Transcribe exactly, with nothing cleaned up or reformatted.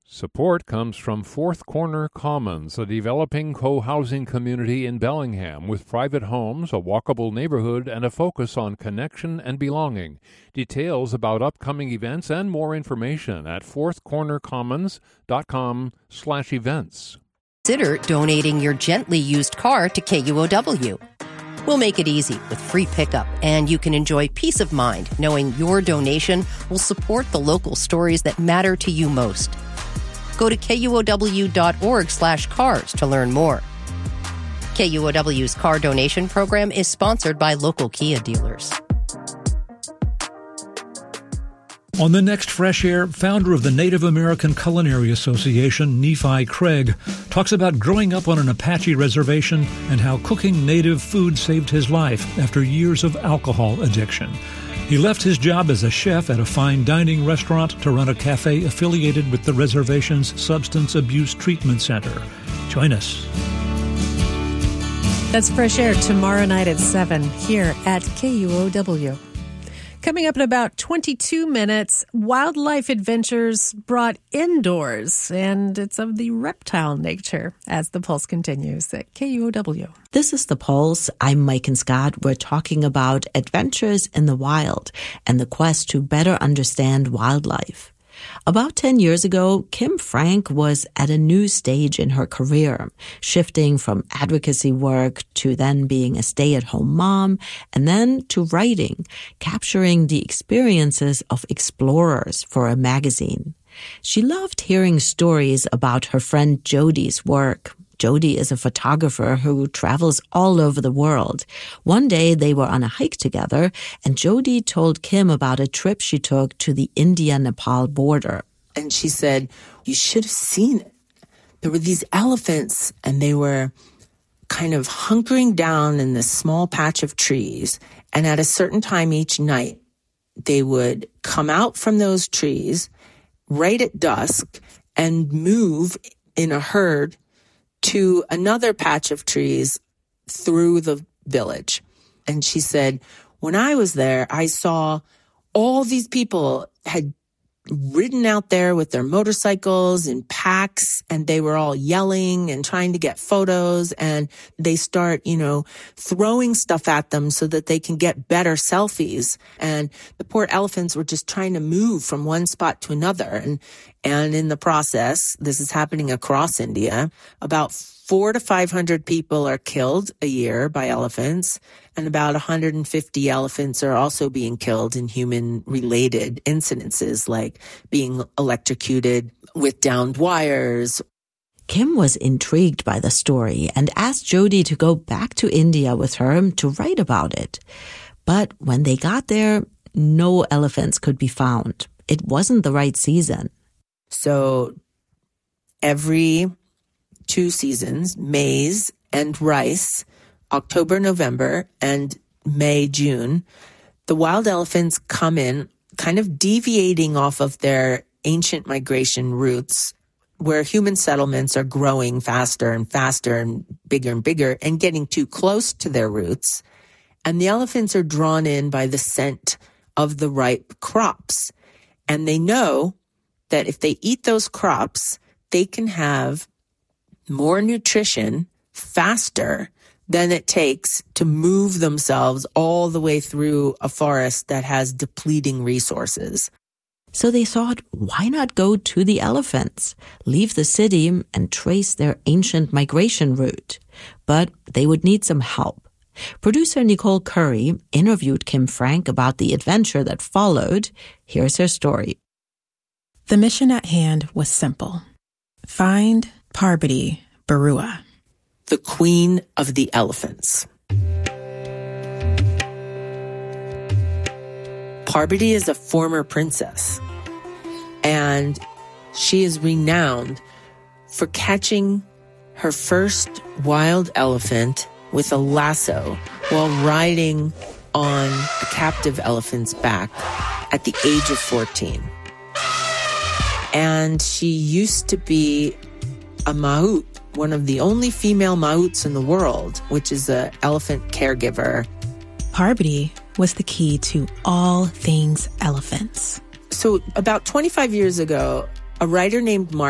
Support comes from Fourth Corner Commons, a developing co-housing community in Bellingham with private homes, a walkable neighborhood, and a focus on connection and belonging. Details about upcoming events and more information at fourthcornercommons.com slash events. Consider donating your gently used car to K U O W. We'll make it easy with free pickup, and you can enjoy peace of mind knowing your donation will support the local stories that matter to you most. Go to kuow.org slash cars to learn more. K U O W's car donation program is sponsored by local Kia dealers. On the next Fresh Air, founder of the Native American Culinary Association, Nephi Craig, talks about growing up on an Apache reservation and how cooking native food saved his life after years of alcohol addiction. He left his job as a chef at a fine dining restaurant to run a cafe affiliated with the reservation's Substance Abuse Treatment Center. Join us. That's Fresh Air tomorrow night at seven here at K U O W. Coming up in about twenty-two minutes, wildlife adventures brought indoors, and it's of the reptile nature as The Pulse continues at K U O W. This is The Pulse. I'm Mike and Scott. We're talking about adventures in the wild and the quest to better understand wildlife. About ten years ago, Kim Frank was at a new stage in her career, shifting from advocacy work to then being a stay-at-home mom, and then to writing, capturing the experiences of explorers for a magazine. She loved hearing stories about her friend Jody's work. Jody is a photographer who travels all over the world. One day they were on a hike together, and Jody told Kim about a trip she took to the India-Nepal border. And she said, you should have seen it. There were these elephants, and they were kind of hunkering down in this small patch of trees. And at a certain time each night, they would come out from those trees right at dusk and move in a herd to another patch of trees through the village. And she said, when I was there, I saw all these people had ridden out there with their motorcycles in packs, and they were all yelling and trying to get photos, and they start, you know, throwing stuff at them so that they can get better selfies. And the poor elephants were just trying to move from one spot to another. And, and in the process, this is happening across India, about four to five hundred people are killed a year by elephants, and about one hundred fifty elephants are also being killed in human-related incidences, like being electrocuted with downed wires. Kim was intrigued by the story and asked Jody to go back to India with her to write about it. But when they got there, no elephants could be found. It wasn't the right season. So every two seasons, maize and rice, October, November, and May, June, the wild elephants come in kind of deviating off of their ancient migration routes where human settlements are growing faster and faster and bigger and bigger and getting too close to their roots. And the elephants are drawn in by the scent of the ripe crops. And they know that if they eat those crops, they can have more nutrition faster than it takes to move themselves all the way through a forest that has depleting resources. So they thought, why not go to the elephants, leave the city, and trace their ancient migration route? But they would need some help. Producer Nicole Curry interviewed Kim Frank about the adventure that followed. Here's her story. The mission at hand was simple. Find Parvati Barua, the queen of the elephants. Parvati is a former princess, and she is renowned for catching her first wild elephant with a lasso while riding on a captive elephant's back at the age of fourteen. And she used to be a mahout, one of the only female mahouts in the world, which is an elephant caregiver. Parvati was the key to all things elephants. So about twenty-five years ago, a writer named Mark